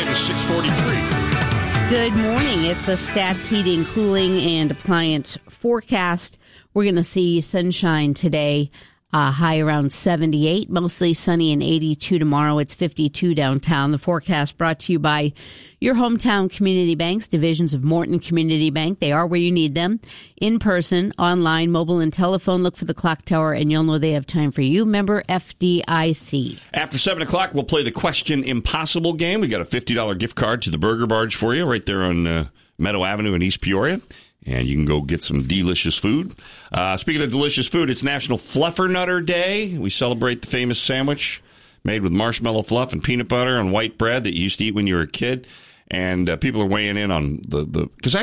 It is 6:43. Good morning. It's a Stats Heating, Cooling, and Appliance forecast. We're going to see sunshine today, high around 78, mostly sunny and 82 tomorrow. It's 52 downtown. The forecast brought to you by your hometown community banks, divisions of Morton Community Bank. They are where you need them. In person, online, mobile, and telephone. Look for the clock tower, and you'll know they have time for you. Member FDIC. After 7 o'clock, we'll play the Question Impossible game. We got a $50 gift card to the Burger Barge for you right there on Meadow Avenue in East Peoria. And you can go get some delicious food. Speaking of delicious food, it's National Fluffernutter Day. We celebrate the famous sandwich made with marshmallow fluff and peanut butter on white bread that you used to eat when you were a kid. And people are weighing in on because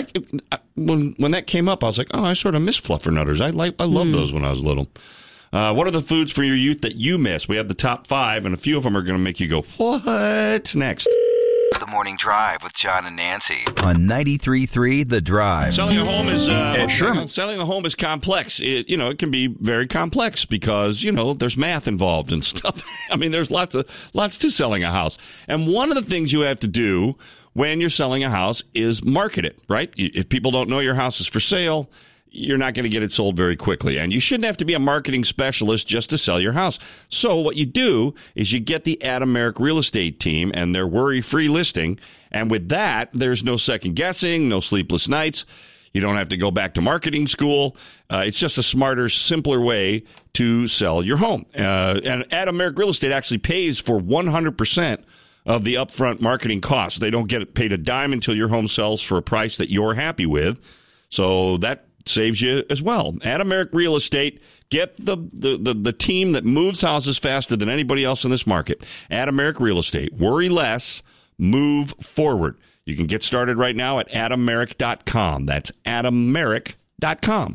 when that came up, I was like, oh, I sort of miss Fluffernutters. I loved those when I was little. What are the foods for your youth that you miss? We have the top 5, and a few of them are going to make you go, what? Next. The Morning Drive with John and Nancy on 93.3 The Drive. Selling a home is selling a home is complex. It can be very complex because there's math involved and stuff. I mean, there's lots to selling a house. And one of the things you have to do when you're selling a house is market it, right? If people don't know your house is for sale, you're not going to get it sold very quickly. And you shouldn't have to be a marketing specialist just to sell your house. So what you do is you get the Adam Merrick Real Estate team and their worry-free listing. And with that, there's no second guessing, no sleepless nights. You don't have to go back to marketing school. It's just a smarter, simpler way to sell your home. And Adam Merrick Real Estate actually pays for 100% of the upfront marketing costs. They don't get paid a dime until your home sells for a price that you're happy with. So that saves you as well. Adam Merrick Real Estate. Get the team that moves houses faster than anybody else in this market. Adam Merrick Real Estate. Worry less. Move forward. You can get started right now at adammerrick.com. That's adammerrick.com.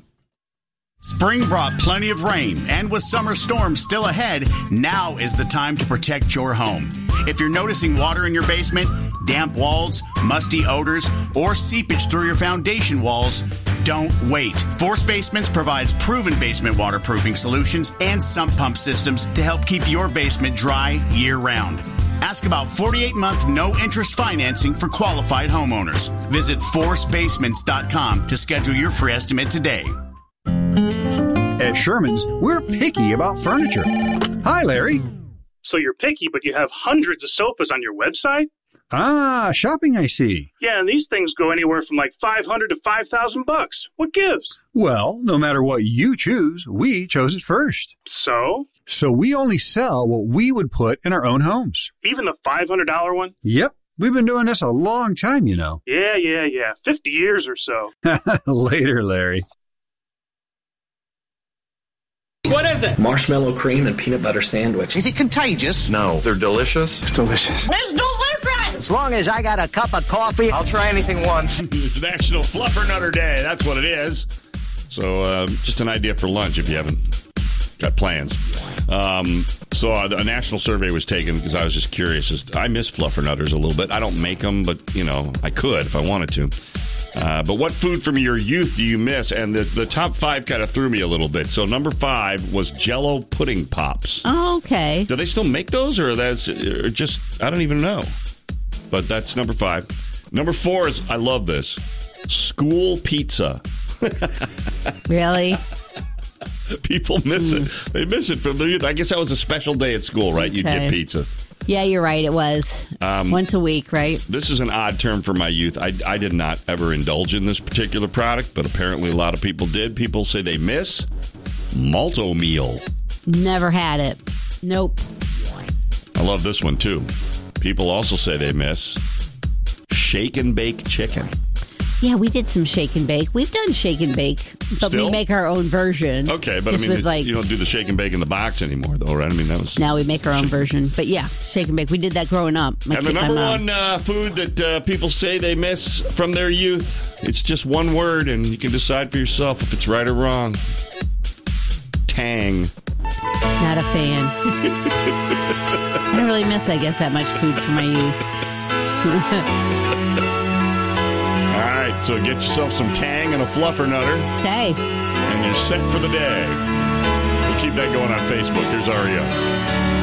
Spring brought plenty of rain, and with summer storms still ahead, now is the time to protect your home. If you're noticing water in your basement, damp walls, musty odors, or seepage through your foundation walls, don't wait. Force Basements provides proven basement waterproofing solutions and sump pump systems to help keep your basement dry year-round. Ask about 48-month no-interest financing for qualified homeowners. Visit forcebasements.com to schedule your free estimate today. At Sherman's, we're picky about furniture. Hi, Larry. So you're picky, but you have hundreds of sofas on your website? Ah, shopping, I see. Yeah, and these things go anywhere from like $500 to $5,000. What gives? Well, no matter what you choose, we chose it first. So? So we only sell what we would put in our own homes. Even the $500 one? Yep. We've been doing this a long time, you know. Yeah. 50 years or so. Later, Larry. What is it? Marshmallow cream and peanut butter sandwich. Is it contagious? No. They're delicious? It's delicious. It's delicious! As long as I got a cup of coffee, I'll try anything once. It's National Fluffernutter Day. That's what it is. So just an idea for lunch if you haven't got plans. So a national survey was taken because I was just curious. I miss Fluffernutters a little bit. I don't make them, but, I could if I wanted to. But what food from your youth do you miss? And the top 5 kind of threw me a little bit. So number 5 was Jell-O pudding pops. Oh, okay. Do they still make those, or just I don't even know. But that's number 5. Number 4 is, I love this, school pizza. Really? People miss it. They miss it from their youth. I guess that was a special day at school, right? You'd get pizza. Yeah, you're right. It was once a week, right? This is an odd term for my youth. I did not ever indulge in this particular product, but apparently a lot of people did. People say they miss Malt-O-Meal. Never had it. Nope. I love this one, too. People also say they miss Shake and Bake chicken. Yeah, we did some shake and bake. We've done shake and bake, but Still? we make our own version. Okay, but I mean, you don't do the shake and bake in the box anymore, though, right? I mean, that was... Now we make our own version. But yeah, shake and bake. We did that growing up. And the number one food that people say they miss from their youth, it's just one word, and you can decide for yourself if it's right or wrong. Tang. Not a fan. I don't really miss, I guess, that much food from my youth. All right, so get yourself some Tang and a Fluffernutter. Okay. And you're set for the day. We'll keep that going on Facebook. Here's REO.